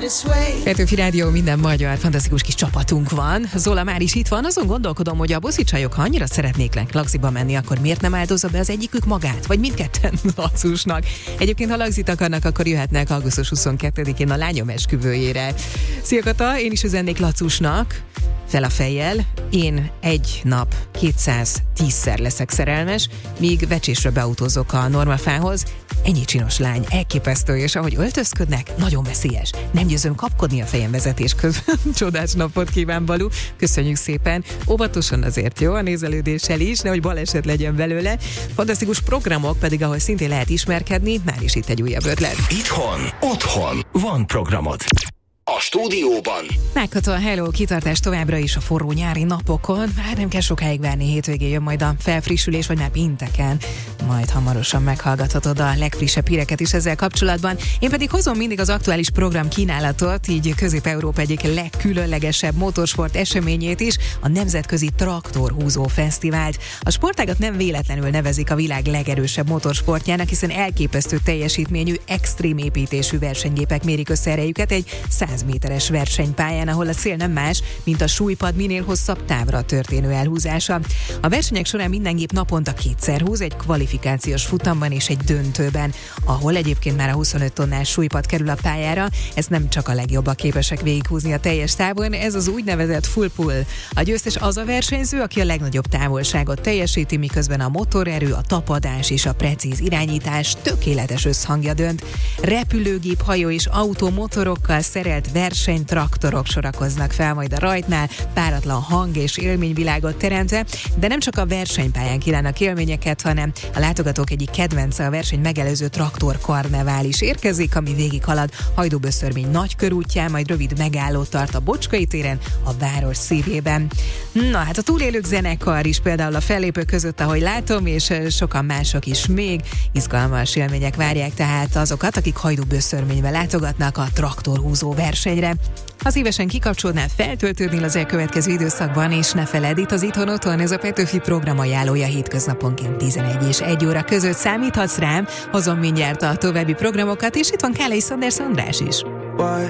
Petőfi Rádió, minden magyar, fantasztikus kis csapatunk van. Zola már is itt van, azon gondolkodom, hogy a boszi csajok, ha annyira szeretnék Lagziba menni, akkor miért nem áldozza be az egyikük magát, vagy mindketten Lacusnak. Egyébként, ha Lagzit akarnak, akkor jöhetnek augusztus 22-én a lányom esküvőjére. Szia Kata, én is üzennék Lacusnak, fel a fejjel, én egy nap 210-szer leszek szerelmes, míg vecsésre beautózok a Normafához. Ennyi csinos lány, elképesztő, és ahogy öltözködnek, nagyon veszélyes. Nem győzöm kapkodni a fejem vezetés közben. Csodás napot kíván, Balú. Köszönjük szépen. Óvatosan azért, jó? A nézelődéssel is, nehogy baleset legyen belőle. Fantasztikus programok pedig, ahol szintén lehet ismerkedni, már is itt egy újabb ötlet. Itthon, otthon van programod. A stúdióban. Megható a hello, kitartás továbbra is a forró nyári napokon. Már nem kell sokáig várni, hétvégén jön majd a felfrissülés, vagy már pénteken. Majd hamarosan meghallgathatod a legfrissebb híreket is ezzel kapcsolatban. Én pedig hozom mindig az aktuális program kínálatot, így Közép-Európa egyik legkülönlegesebb motorsport eseményét is, a Nemzetközi Traktorhúzó Fesztivált. A sportágat nem véletlenül nevezik a világ legerősebb motorsportjának, hiszen elképesztő teljesítményű, extrém építésű versenygépek mérik össze erejüket egy 100 méteres versenypályán, ahol a cél nem más, mint a súlypad minél hosszabb távra történő elhúzása. A versenyek során minden gép naponta kétszer húz, egy kvalifikációs futamban és egy döntőben, ahol egyébként már a 25 tonnás súlypad kerül a pályára. Ez nem csak a legjobbak képesek végighúzni a teljes távon, ez az úgynevezett full pull. A győztes az a versenyző, aki a legnagyobb távolságot teljesíti, miközben a motorerő, a tapadás és a precíz irányítás tökéletes összhangja dönt. Repülőgép, hajó és automotorokkal szerelt versenytraktorok sorakoznak fel majd a rajtnál, páratlan hang és élményvilágot teremtve, de nem csak a versenypályán kívánnak élményeket, hanem a látogatók egyik kedvence, a verseny megelőző traktorkarnevál is érkezik, ami végighalad Hajdúböszörmény nagykörútján, majd rövid megállót tart a Bocskai téren, a város szívében. Na hát a túlélők zenekar is például a fellépők között, ahogy látom, és sokan mások is még izgalmas élmények várják tehát azokat, akik Hajdúböszörménybe látogatnak a traktorhúzó versenyre. Ha szívesen kikapcsolnál, feltöltődnél az elkövetkező időszakban, és ne feledd, itt az Itthon Otthon, ez a Petőfi program ajánlója hétköznaponként 11 és 1 óra között számíthatsz rám, hozom mindjárt a további programokat, és itt van Kálai Szanders András is. What